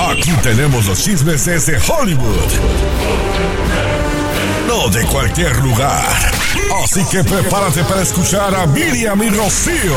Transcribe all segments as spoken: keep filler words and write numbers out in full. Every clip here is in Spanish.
Aquí tenemos los chismes desde Hollywood. No de cualquier lugar. Así que prepárate para escuchar a Miriam y Rocío.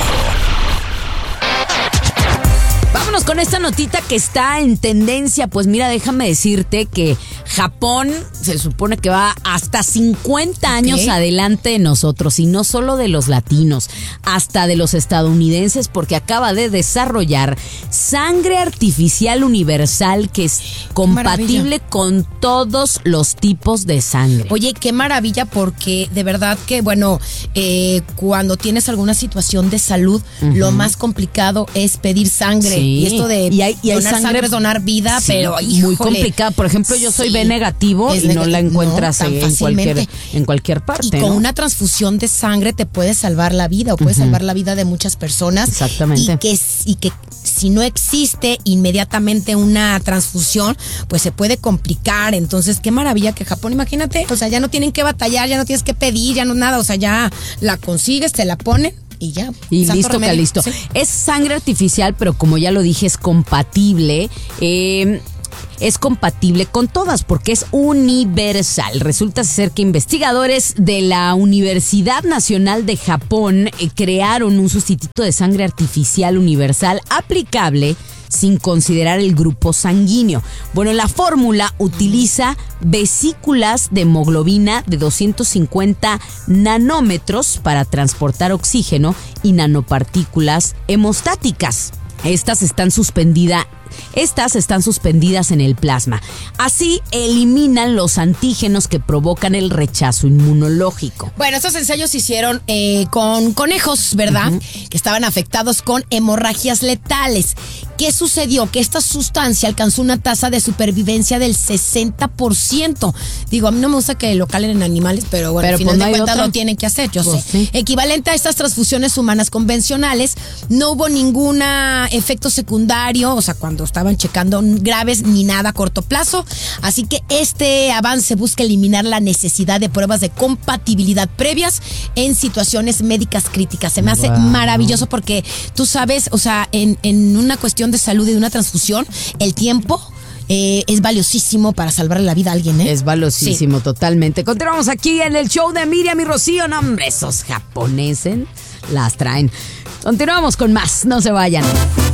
Vámonos con esta notita que está en tendencia. Pues mira, déjame decirte que Japón se supone que va hasta cincuenta años okay. adelante de nosotros, y no solo de los latinos, hasta de los estadounidenses, porque acaba de desarrollar sangre artificial universal que es compatible con todos los tipos de sangre. Oye, qué maravilla, porque de verdad que, bueno, eh, cuando tienes alguna situación de salud, uh-huh. lo más complicado es pedir sangre. Sí. Y esto de y hay, y hay donar sangre, sangre es donar vida, sí, pero híjole, muy complicado. Por ejemplo, yo soy sí, B negativo y no la encuentras no, en, cualquier, en cualquier parte. Y con ¿no? una transfusión de sangre te puede salvar la vida o puede uh-huh. salvar la vida de muchas personas. Exactamente. Y que, y que si no existe inmediatamente una transfusión, pues se puede complicar. Entonces, qué maravilla que Japón, imagínate, o sea, ya no tienen que batallar, ya no tienes que pedir, ya no nada, o sea, ya la consigues, te la ponen. Y ya. Y listo, que listo. Sí. Es sangre artificial, pero como ya lo dije, es compatible. Eh, es compatible con todas porque es universal. Resulta ser que investigadores de la Universidad Nacional de Japón eh, crearon un sustituto de sangre artificial universal aplicable sin considerar el grupo sanguíneo. Bueno, la fórmula utiliza vesículas de hemoglobina de doscientos cincuenta nanómetros para transportar oxígeno y nanopartículas hemostáticas. Estas están suspendidas Estas están suspendidas en el plasma. Así eliminan los antígenos que provocan el rechazo inmunológico. Bueno, estos ensayos se hicieron eh, con conejos, ¿verdad? Uh-huh. Que estaban afectados con hemorragias letales. ¿Qué sucedió? Que esta sustancia alcanzó una tasa de supervivencia del sesenta por ciento. Digo, a mí no me gusta que lo calen en animales, pero bueno, pero al final pues no de cuentas otra. Lo tienen que hacer, yo pues sé. Sí. Equivalente a estas transfusiones humanas convencionales, no hubo ningún efecto secundario, o sea, cuando estaban checando graves ni nada a corto plazo. Así que este avance busca eliminar la necesidad de pruebas de compatibilidad previas en situaciones médicas críticas. Se me hace wow. maravilloso porque tú sabes, o sea, en, en una cuestión de salud y de una transfusión, el tiempo Eh, es valiosísimo para salvarle la vida a alguien, ¿eh? Es valiosísimo, sí. Totalmente. Continuamos aquí en el show de Miriam y Rocío. No, hombre, esos japoneses las traen. Continuamos con más, no se vayan.